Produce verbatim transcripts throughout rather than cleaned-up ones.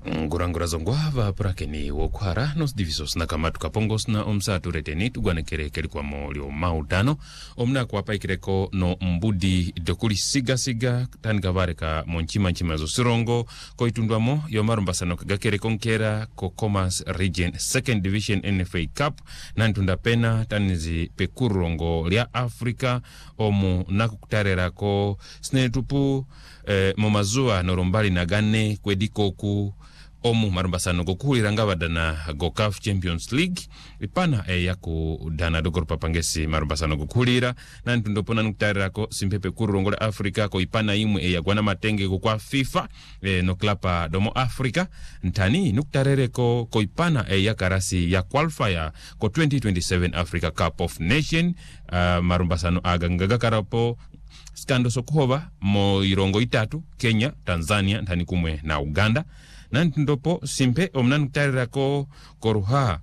ngurangura zongwava prakeni wokwara nos divisos na kamatu kapongos na omsatu reteni tugwanekere keli kwa molio mautano omna kwa paikireko no mbudi dokuli siga siga tanika vareka monchima nchima zo sirongo ko itundwamo yomarumbasano kagakere konkera ko Commerce Region Second Division N F A Cup na ntunda pena tanizi pekurongo lia Afrika omu nakukutarera ko snetupu eh, momazua norombali nagane kwedikoku omu marumbasano gokuhulira ngabadana go C A F Champions League ipana e yaku dana dogoro papangesi marumbasano gokuhulira na ntundopona nukutarira ko simpepe kurongo la Afrika ko ipana imwe e yagwana matenge go kwa FIFA e, no klapa domo Afrika ntani nukutarere ko ko ipana e yakarasi ya qualifier ko twenty twenty-seven Africa Cup of Nation uh, marumbasano agangaga karapo skando sokuhova mo irongo itatu Kenya, Tanzania ntani kumwe na Uganda nandopo simpe omnanukutarira ko koruha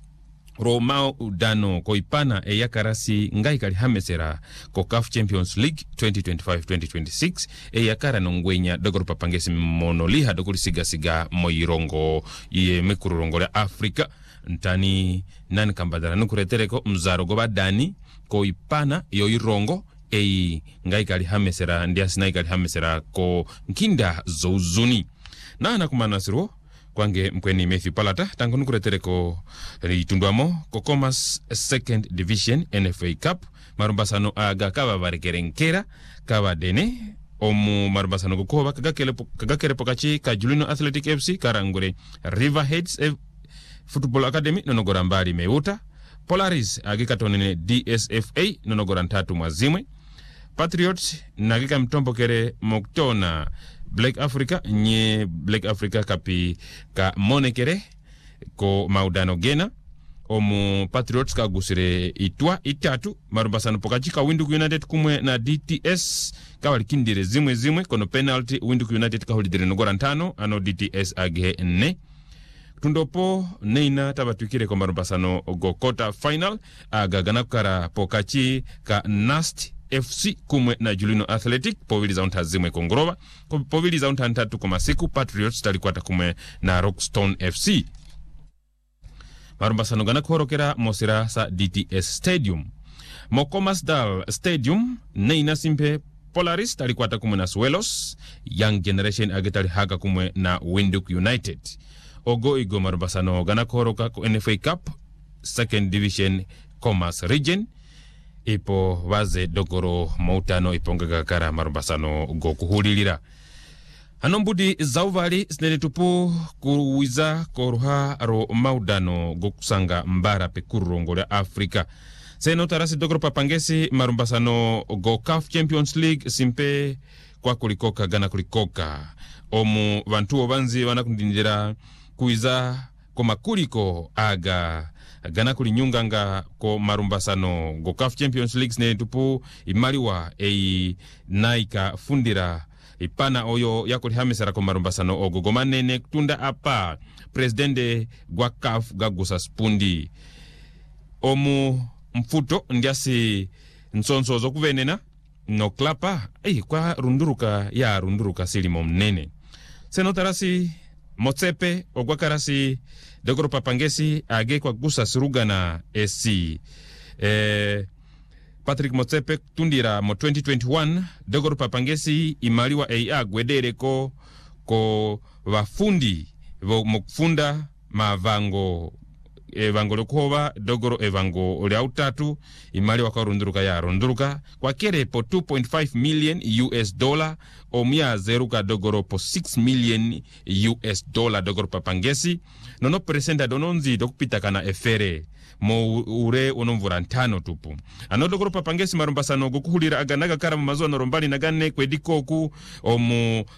Romao udano ko ipana e yakarasi ngai kali hamesera ko C A F Champions League twenty twenty-five twenty twenty-six e yakara nongwenya dogoro papangesi monoliha dogori siga siga moirongo ye mekurongo ya Afrika ntani nani kambadara nukuretereko mzaro goba dani ko ipana yo irongo e ngai kali hamesera ndiasi ngai kali hamesera ko nkinda zouzuni na nakumanasiro kwange mkweni Matthew Palata tangu nukuretereko itundwamo ko Commerce Second Division N F A Cup marumbasano aga kaba barekerenkera kaba dene omu marumbasano gokoba kagakele kagakere pokachi ka Julino Athletic F C karangure Riverheads F Football Academy nonogora mbali meuta Polaris agikatonene D S F A nonogora ntatu mwazimwe Patriots nagika mtombo kere moktona Black Africa nye Black Africa kapi ka monekere ko maudano gena omu Patriots ka gusire itwa itatu marumbasano pokachi ka Windhoek United kumwe na D T S ka walikindire zimwe zimwe kono penalty Windhoek United ka holidire nogora ntano ano D T S age ne tundopo neina tabatukire kwa marumbasano go quarter final agagana kara pokachi ka Nast F C kumwe na Julino Athletic povili za unta zimwe kongorova povili za unta ntatu kuma siku Patriots talikwata kumwe na Rockstone F C marumbasano gana kuhorokera mosira sa D T S Stadium Mokomas Dal Stadium neina simpe Polaris talikwata kumwe na Suelos Young Generation agetali haka kumwe na Windhoek United ogo igo marumbasano gana kuhoroka ku N F A Cup Second Division Commerce Region ipo waze dogoro mautano ipongaga kara marumbasano go kuhulilira hanombudi zauvali snele tupu kuwiza koruha ro maudano go kusanga mbara pekurongo ya Afrika seno tarasi dogoro papangesi marumbasano go C A F Champions League simpe kwa kulikoka gana kulikoka omu vantuo banzi wanakundindira kuwiza koma kuliko aga gana kulinyunganga ko marumbasano go C A F Champions League ne tupu imaliwa e naika fundira ipana oyo yakuli hamisara ko marumbasano ogogo manene tunda apa presidente gwa C A F gagusa spundi omu mfuto ndiasi nsonso zo kuvenena no klapa eh kwa runduruka ya runduruka silimo mnene senotarasi Motsepe ogwakarasi dogoro papangesi age kwa gusa surugana S C eh, Patrick Motsepe tundira mo twenty twenty-one dogoro papangesi imaliwa A A gwedere ko ko wafundi mokufunda mavango evango lokuhova dogoro evango ulia utatu imaliwa kwa runduruka ya runduruka kwa kere po two point five million U S dollar omia zeruka dogoro po six million U S dollar dogoro papangesi nono presenda dononzi dokupita kana efere mo ure onomvura ntano tupu ano dogoro papangesi marumbasano gokuhulira aganaga kara mazo norombali nagane kwedikoku omu